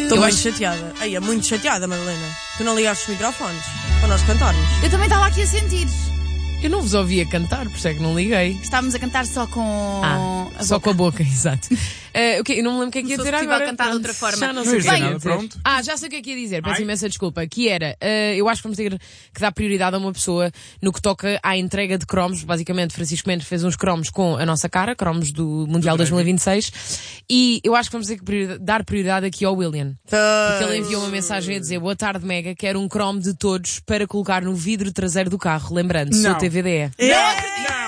Estou muito chateada. Aí, é muito chateada, Madalena. Tu não ligaste os microfones para nós cantarmos. Eu também estava aqui a sentir. Eu não vos ouvia cantar, por isso é que não liguei. Estávamos a cantar só com a Só boca. com a boca, exato. Eu não me lembro o que é que ia dizer agora. cantar de outra forma. Já não Não sei o que ia é que dizer ia nada, dizer. pronto. Já sei o que é que ia dizer, peço imensa desculpa. Que era, eu acho que vamos ter que dar prioridade a uma pessoa no que toca à entrega de cromos. Basicamente, Francisco Mendes fez uns cromos com a nossa cara, cromos do Mundial 2026. E eu acho que vamos ter que dar prioridade aqui ao William. Porque ele enviou uma mensagem a dizer: boa tarde, Mega, quero um cromo de todos para colocar no vidro traseiro do carro. Lembrando, sou Não. TVDE. Não!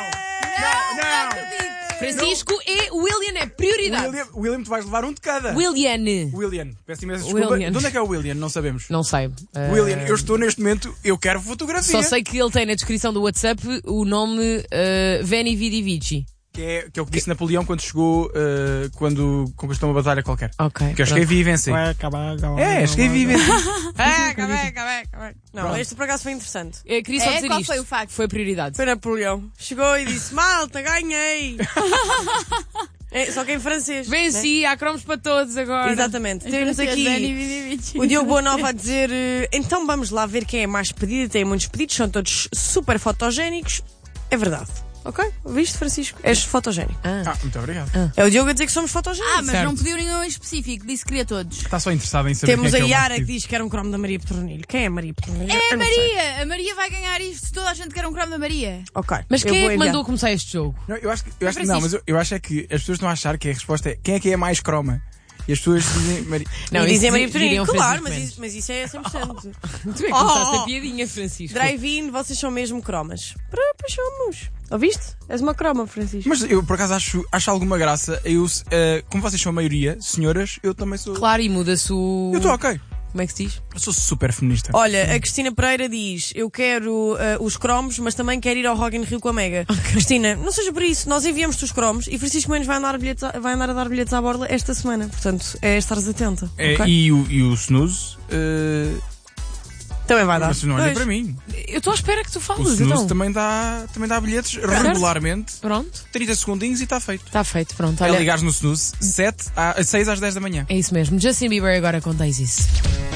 Francisco e William é prioridade. William, tu vais levar um de cada. William. Peço imensa desculpa. William. De onde é que é o William? Não sabemos. Não sei. William, eu estou neste momento, eu quero fotografia. Só sei que ele tem na descrição do WhatsApp o nome Veni Vidi Vici. Que é o que disse Napoleão quando chegou, quando conquistou uma batalha qualquer. Ok. Que eu cheguei vivo e venci. Cheguei vivo e venci. Acabei. Não, este por acaso foi interessante. Queria só dizer qual isto. foi o facto? Foi prioridade. Foi Napoleão. Chegou e disse: malta, ganhei! Só que em francês. Venci, há cromos para todos agora. Né? Exatamente. Temos Veni, aqui vidi, vici. o Diogo Boa Nova a dizer: então vamos lá ver quem é mais pedido. Tem muitos pedidos, são todos super fotogénicos. É verdade. Ok? Viste, Francisco? És fotogénico. Muito obrigado. É o Diogo a dizer que somos fotogénicos. Mas Certo. não pediu nenhum em específico, disse que queria todos. Está só interessado em saber Temos quem é a que é o mais Yara que pedido. diz que era um cromo da Maria Petronilho. Quem é a Maria Petronilho? É Eu a não sei. Maria! A Maria vai ganhar isto se toda a gente quer um cromo da Maria. Ok. Mas eu quem vou é que enviar. mandou começar este jogo? Não, eu acho que não, mas eu acho é que as pessoas estão a achar que a resposta é quem é que é mais croma. E as pessoas dizem Maria. Não, E dizem isso Maria diriam Petronilho. Claro, Francisco mas Mendes. mas isso é 100%. Tu é que começaste a piadinha, Francisco. Drive-in, vocês são mesmo cromas. Pois somos. Ouviste? És uma croma, Francisco. Mas eu por acaso acho alguma graça. Como vocês são a maioria, senhoras, eu também sou. Claro, e muda-se o... Eu estou ok. Como é que se diz? Eu sou super feminista. Olha, a Cristina Pereira diz: eu quero os cromos, mas também quero ir ao Rock in Rio com a Mega. Cristina, não seja por isso, nós enviamos-te os cromos e Francisco Mendes vai andar a dar bilhetes à borla esta semana. Portanto, é estares atenta. Ok? E o snooze. Também vai dar. Mas não olha Pois. para mim. Eu estou à espera que tu O fales, snooze então. também dá bilhetes regularmente. Pronto, 30 segundinhos e está feito. está feito, pronto. É Olha, ligares no snooze 6 às 10 da manhã. é isso mesmo. Justin Bieber agora com Daisies.